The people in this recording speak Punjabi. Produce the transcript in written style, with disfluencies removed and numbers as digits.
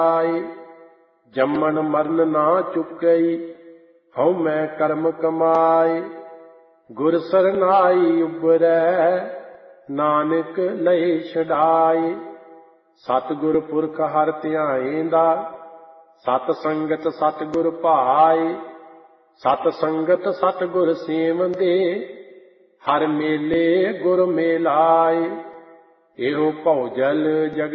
ਜੰਮਣ ਮਰਨ ਨਾ ਚੁੱਕਈ, ਹਉ ਮੈਂ ਕਰਮ ਕਮਾਏ। ਗੁਰ ਸਰਨਾਈ ਉਬਰੈ, ਨਾਨਕ ਲਏ ਛਡਾਏ। ਸਤਿਗੁਰ ਪੁਰਖ ਹਰਿ ਧਿਆਏਂਦਾ, ਸਤ ਸੰਗਤ ਸਤਿਗੁਰ ਭਾਏ। ਸਤ ਸੰਗਤ ਸਤਿਗੁਰ ਸੇਵੰਦੇ, ਹਰਿ ਮੇਲੇ ਗੁਰ ਮੇਲਾਏ। ਇਹੋ ਭਉ ਜਲ ਜਗ